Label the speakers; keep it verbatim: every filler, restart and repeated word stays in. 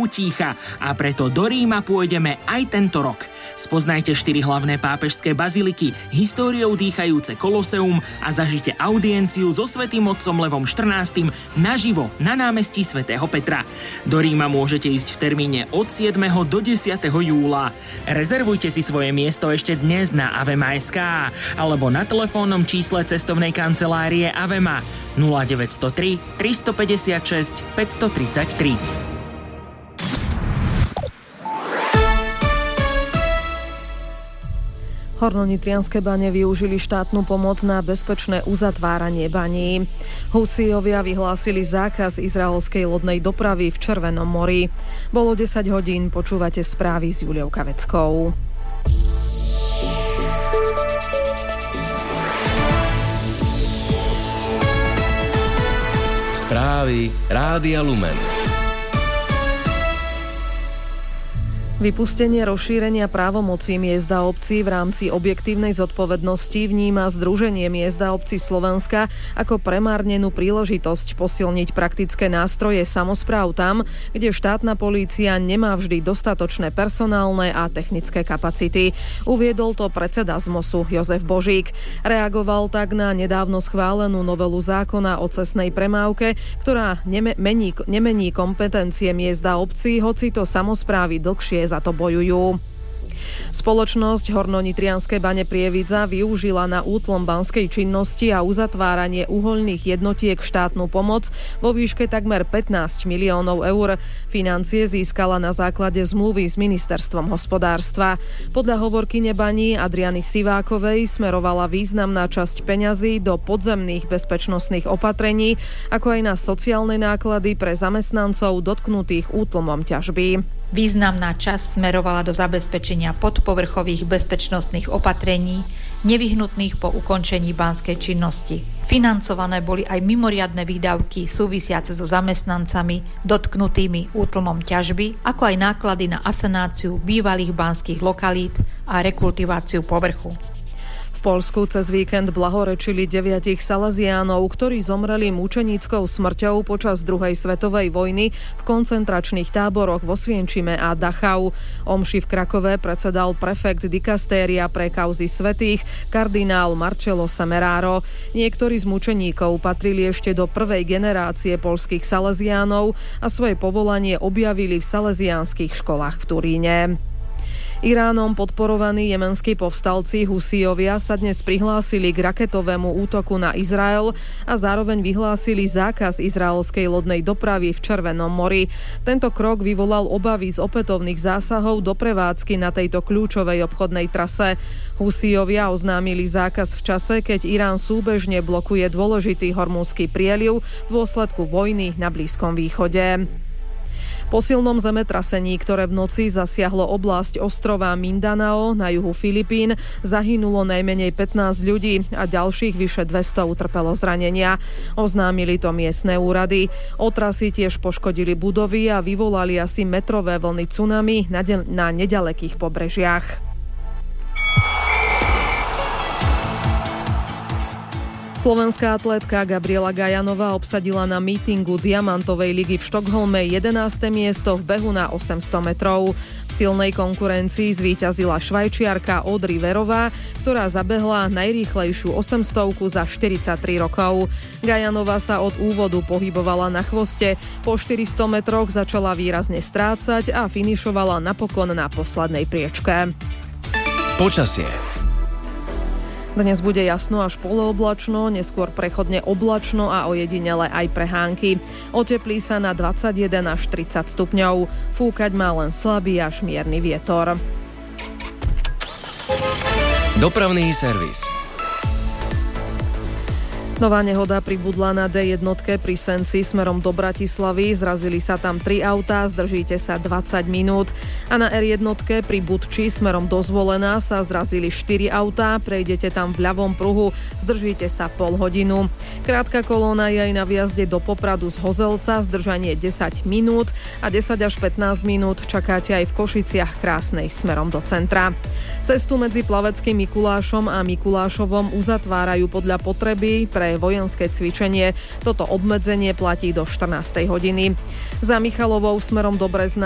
Speaker 1: utícha a preto do Ríma pôjdeme aj tento rok. Spoznajte štyri hlavné pápežské baziliky, históriou dýchajúce Koloseum a zažite audienciu so svätým otcom Levom štrnástym naživo na námestí svätého Petra. Do Ríma môžete ísť v termíne od siedmeho do desiateho júla. Rezervujte si svoje miesto ešte dnes na avema bodka es ká alebo na telefónnom čísle cestovnej kancelárie Avema nula deväť nula tri, tri päť šesť, päť tri tri.
Speaker 2: Hornonitrianske bane využili štátnu pomoc na bezpečné uzatváranie baní. Husíovia vyhlásili zákaz izraelskej lodnej dopravy v Červenom mori. Bolo desať hodín, počúvate správy s Juliou Kaveckou.
Speaker 3: Správy Rádia Lumen.
Speaker 2: Vypustenie rozšírenia právomocí miest a obcí v rámci objektívnej zodpovednosti vníma Združenie miest a obcí Slovenska ako premárnenú príležitosť posilniť praktické nástroje samospráv tam, kde štátna polícia nemá vždy dostatočné personálne a technické kapacity. Uviedol to predseda zmosu Jozef Božík. Reagoval tak na nedávno schválenú novelu zákona o cestnej premávke, ktorá nemení, nemení kompetencie miest a obcí, hoci to samosprávy dlhšie za to bojujú. Spoločnosť Hornonitrianske bane Prievidza využila na útlm banskej činnosti a uzatváranie uhoľných jednotiek štátnu pomoc vo výške takmer pätnásť miliónov eur. Financie získala na základe zmluvy s ministerstvom hospodárstva. Podľa hovorkyne baní Adriany Sivákovej smerovala významná časť peňazí do podzemných bezpečnostných opatrení, ako aj na sociálne náklady pre zamestnancov dotknutých útlmom ťažby.
Speaker 4: Významná časť smerovala do zabezpečenia podpovrchových bezpečnostných opatrení, nevyhnutných po ukončení banskej činnosti. Financované boli aj mimoriadne výdavky súvisiace so zamestnancami dotknutými útlmom ťažby, ako aj náklady na asanáciu bývalých banských lokalít a rekultiváciu povrchu.
Speaker 2: V Poľsku cez víkend blahorečili deviatich Salaziánov, ktorí zomreli mučeníckou smrťou počas druhej svetovej vojny v koncentračných táboroch vo Osvienčime a Dachau. Omši v Krakove predsedal prefekt dikastéria pre kauzy svätých kardinál Marcello Semeraro. Niektorí z mučeníkov patrili ešte do prvej generácie poľských Salaziánov a svoje povolanie objavili v salesiánskych školách v Turíne. Iránom podporovaní jemenskí povstalci Husíovia sa dnes prihlásili k raketovému útoku na Izrael a zároveň vyhlásili zákaz izraelskej lodnej dopravy v Červenom mori. Tento krok vyvolal obavy z opätovných zásahov do prevádzky na tejto kľúčovej obchodnej trase. Husíovia oznámili zákaz v čase, keď Irán súbežne blokuje dôležitý hormúzsky prieliv v dôsledku vojny na Blízkom východe. Po silnom zemetrasení, ktoré v noci zasiahlo oblasť ostrova Mindanao na juhu Filipín, zahynulo najmenej pätnásť ľudí a ďalších vyše dvesto utrpelo zranenia. Oznámili to miestne úrady. Otrasy tiež poškodili budovy a vyvolali asi metrové vlny tsunami na, de- na neďalekých pobrežiach. Slovenská atlétka Gabriela Gajanová obsadila na mítingu Diamantovej ligy v Štokholme jedenáste miesto v behu na osemsto metrov. V silnej konkurencii zvíťazila Švajčiarka Audrey Verová, ktorá zabehla najrýchlejšiu osemstovku za štyridsaťtri rokov. Gajanová sa od úvodu pohybovala na chvoste, po štyristo metroch začala výrazne strácať a finišovala napokon na poslednej priečke.
Speaker 3: Počasie.
Speaker 2: Dnes bude jasno až polooblačno, neskôr prechodne oblačno a ojedinele aj prehánky. Oteplí sa na dvadsaťjeden až tridsať stupňov. Fúkať má len slabý až mierny vietor.
Speaker 3: Dopravný servis.
Speaker 2: Nová nehoda pribudla na dé jedna pri Senci smerom do Bratislavy. Zrazili sa tam tri autá, zdržíte sa dvadsať minút. A na er jedna pri Budči smerom do Zvolená sa zrazili štyri autá, prejdete tam v ľavom pruhu, zdržíte sa pol hodinu. Krátka kolóna je aj na vjazde do Popradu z Hozelca, zdržanie desať minút a desať až pätnásť minút čakáte aj v Košiciach Krásnej smerom do centra. Cestu medzi Plaveckým Mikulášom a Mikulášovom uzatvárajú podľa potreby pre vojenské cvičenie. Toto obmedzenie platí do štrnástej hodiny. Za Michalovou smerom do Brezna